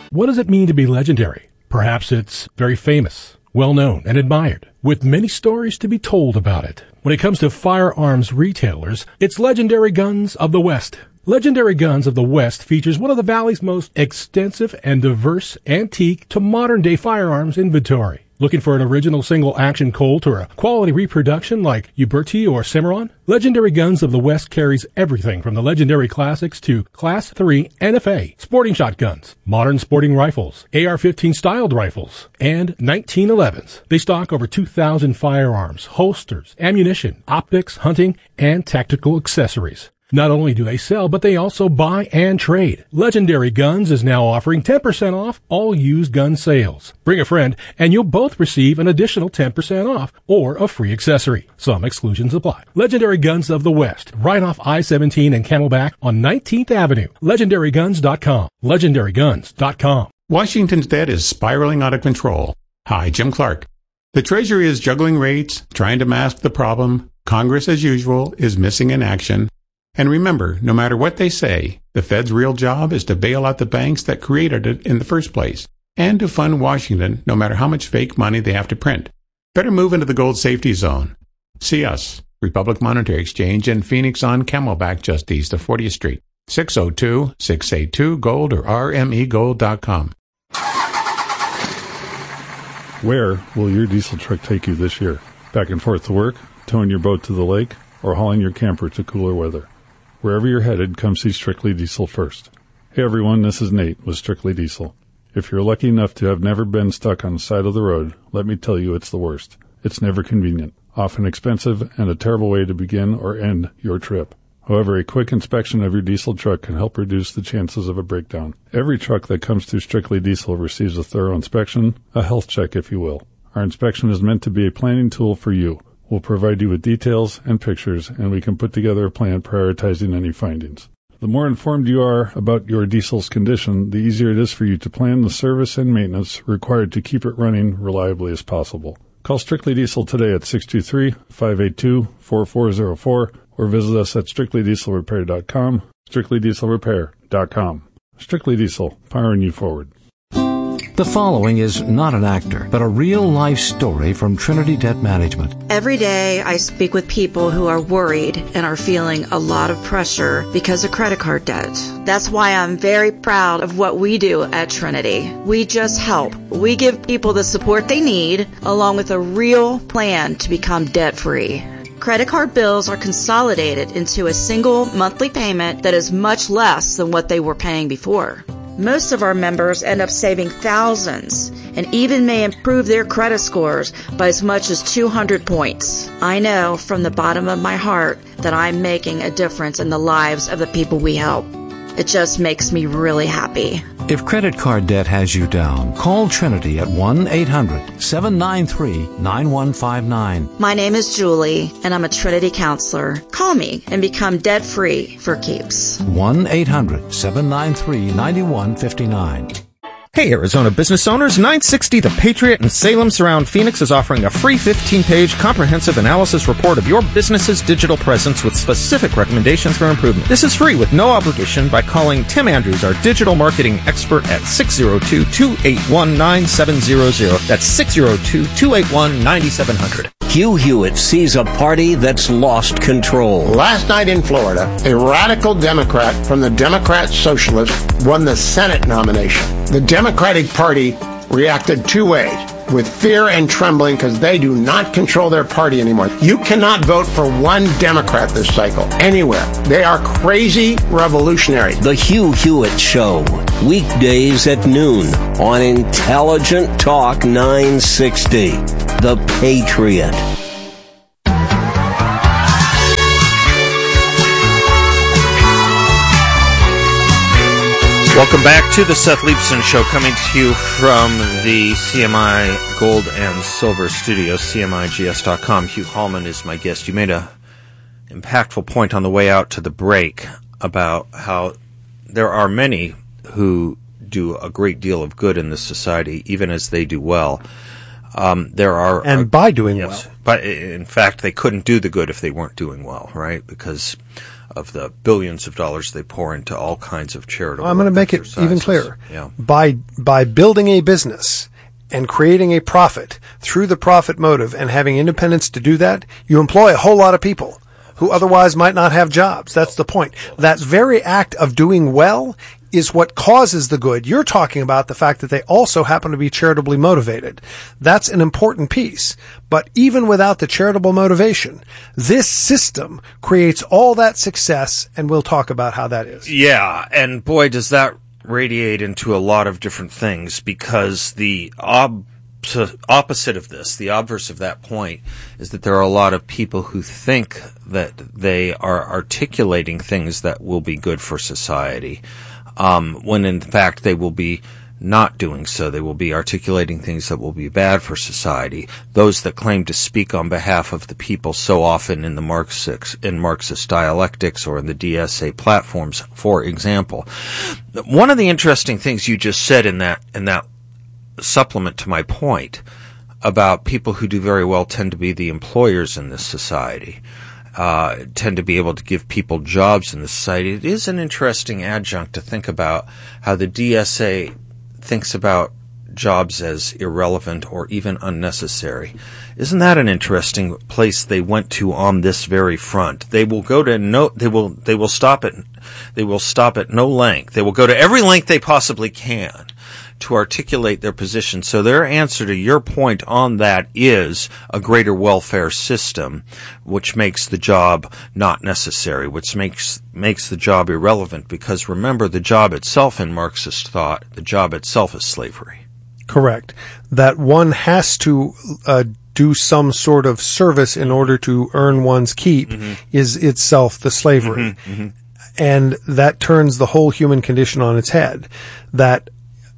What does it mean to be legendary? Perhaps it's very famous, well-known, and admired, with many stories to be told about it. When it comes to firearms retailers, it's Legendary Guns of the West. Legendary Guns of the West features one of the Valley's most extensive and diverse antique to modern-day firearms inventory. Looking for an original single-action Colt or a quality reproduction like Uberti or Cimarron? Legendary Guns of the West carries everything from the legendary classics to Class III NFA, sporting shotguns, modern sporting rifles, AR-15 styled rifles, and 1911s. They stock over 2,000 firearms, holsters, ammunition, optics, hunting, and tactical accessories. Not only do they sell, but they also buy and trade. Legendary Guns is now offering 10% off all used gun sales. Bring a friend, and you'll both receive an additional 10% off or a free accessory. Some exclusions apply. Legendary Guns of the West, right off I-17 and Camelback on 19th Avenue. LegendaryGuns.com. LegendaryGuns.com. Washington's debt is spiraling out of control. Hi, Jim Clark. The Treasury is juggling rates, trying to mask the problem. Congress, as usual, is missing in action. And remember, no matter what they say, the Fed's real job is to bail out the banks that created it in the first place, and to fund Washington no matter how much fake money they have to print. Better move into the gold safety zone. See us, Republic Monetary Exchange in Phoenix on Camelback just east of 40th Street. 602-682-GOLD or rmegold.com. Where will your diesel truck take you this year? Back and forth to work, towing your boat to the lake, or hauling your camper to cooler weather? Wherever you're headed, come see Strictly Diesel first. Hey everyone, this is Nate with Strictly Diesel. If you're lucky enough to have never been stuck on the side of the road, let me tell you it's the worst. It's never convenient, often expensive, and a terrible way to begin or end your trip. However, a quick inspection of your diesel truck can help reduce the chances of a breakdown. Every truck that comes through Strictly Diesel receives a thorough inspection, a health check if you will. Our inspection is meant to be a planning tool for you. We'll provide you with details and pictures, and we can put together a plan prioritizing any findings. The more informed you are about your diesel's condition, the easier it is for you to plan the service and maintenance required to keep it running reliably as possible. Call Strictly Diesel today at 623-582-4404 or visit us at strictlydieselrepair.com, strictlydieselrepair.com. Strictly Diesel, powering you forward. The following is not an actor, but a real-life story from Trinity Debt Management. Every day I speak with people who are worried and are feeling a lot of pressure because of credit card debt. That's why I'm very proud of what we do at Trinity. We just help. We give people the support they need, along with a real plan to become debt-free. Credit card bills are consolidated into a single monthly payment that is much less than what they were paying before. Most of our members end up saving thousands and even may improve their credit scores by as much as 200 points. I know from the bottom of my heart that I'm making a difference in the lives of the people we help. It just makes me really happy. If credit card debt has you down, call Trinity at 1-800-793-9159. My name is Julie, and I'm a Trinity counselor. Call me and become debt-free for keeps. 1-800-793-9159. Hey, Arizona business owners, 960 The Patriot in Salem Surround Phoenix is offering a free 15-page comprehensive analysis report of your business's digital presence with specific recommendations for improvement. This is free with no obligation by calling Tim Andrews, our digital marketing expert, at 602-281-9700. That's 602-281-9700. Hugh Hewitt sees a party that's lost control. Last night in Florida, a radical Democrat from the Democrat Socialists won the Senate nomination. The Democratic Party reacted two ways, with fear and trembling because they do not control their party anymore. You cannot vote for one Democrat this cycle, anywhere. They are crazy revolutionaries. The Hugh Hewitt Show, weekdays at noon on Intelligent Talk 960. The Patriot. Welcome back to the Seth Leibsohn Show, coming to you from the CMI Gold and Silver Studios, CMIGS.com. Hugh Hallman is my guest. You made a impactful point on the way out to the break about how there are many who do a great deal of good in this society, even as they do well. By doing well. But in fact, they couldn't do the good if they weren't doing well, right? Because of the billions of dollars they pour into all kinds of charitable I'm going to make it even clearer. Yeah. By building a business and creating a profit through the profit motive and having independence to do that, you employ a whole lot of people who otherwise might not have jobs. That's the point. That very act of doing well is what causes the good. You're talking about the fact that they also happen to be charitably motivated. That's an important piece. But even without the charitable motivation, this system creates all that success, and we'll talk about how that is. Yeah, and boy, does that radiate into a lot of different things, because the opposite of this, the obverse of that point, is that there are a lot of people who think that they are articulating things that will be good for society, when in fact they will be not doing so. They will be articulating things that will be bad for society. Those that claim to speak on behalf of the people so often in the Marxist dialectics or in the DSA platforms, for example. One of the interesting things you just said in that supplement to my point about people who do very well tend to be the employers in this society, tend to be able to give people jobs in this society. It is an interesting adjunct to think about how the DSA thinks about jobs as irrelevant or even unnecessary. Isn't that an interesting place they went to on this very front? They will go to they will stop at no length. They will go to every length they possibly can to articulate their position. So their answer to your point on that is a greater welfare system, which makes the job not necessary, which makes the job irrelevant, because remember, the job itself in Marxist thought, the job itself is slavery. Correct. That one has to do some sort of service in order to earn one's keep is itself the slavery. And that turns the whole human condition on its head. That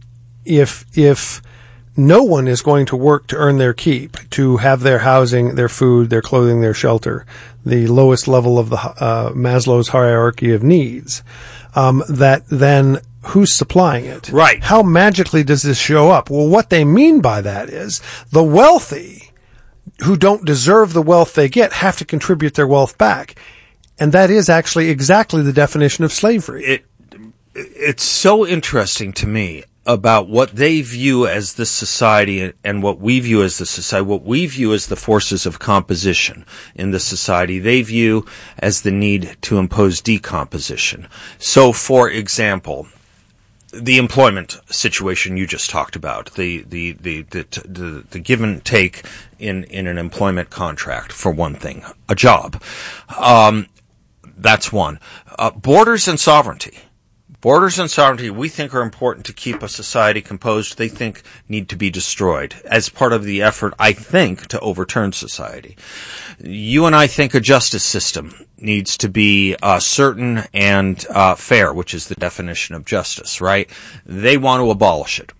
if no one is going to work to earn their keep, to have their housing, their food, their clothing, their shelter, the lowest level of the Maslow's hierarchy of needs, that then who's supplying it? Right. How magically does this show up? Well, what they mean by that is the wealthy who don't deserve the wealth they get have to contribute their wealth back. And that is actually exactly the definition of slavery. It's so interesting to me about what they view as the society and what we view as the society. What we view as the forces of composition in the society, they view as the need to impose decomposition. So, for example, the employment situation you just talked about, the give and take in an employment contract, for one thing, a job. That's one. Borders and sovereignty. Borders and sovereignty, we think, are important to keep a society composed. They think need to be destroyed as part of the effort, I think, to overturn society. You and I think a justice system needs to be certain and fair, which is the definition of justice, right? They want to abolish it.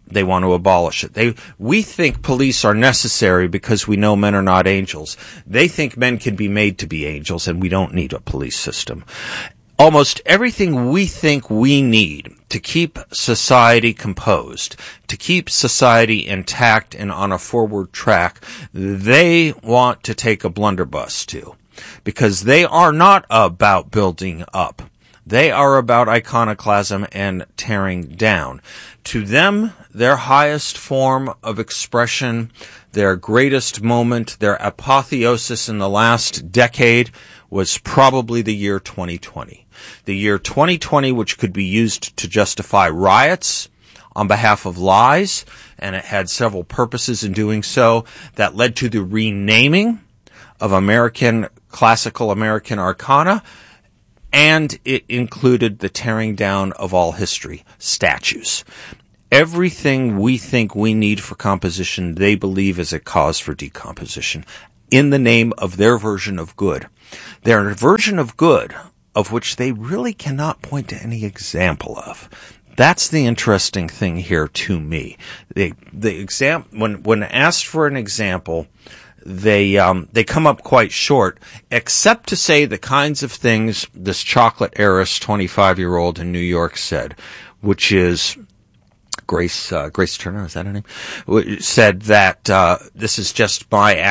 We think police are necessary because we know men are not angels. They think men can be made to be angels, and we don't need a police system. Almost everything we think we need to keep society composed, to keep society intact and on a forward track, they want to take a blunderbuss to, because they are not about building up. They are about iconoclasm and tearing down. To them, their highest form of expression, their greatest moment, their apotheosis in the last decade was probably the year 2020. The year 2020, which could be used to justify riots on behalf of lies, and it had several purposes in doing so, that led to the renaming of classical American arcana, and it included the tearing down of all history, statues. Everything we think we need for composition, they believe is a cause for decomposition, in the name of their version of good. Their version of good, of which they really cannot point to any example of. That's the interesting thing here to me. When asked for an example, they come up quite short, except to say the kinds of things this chocolate heiress 25-year-old in New York said, which is Grace Turner, is that her name? Said that this is just my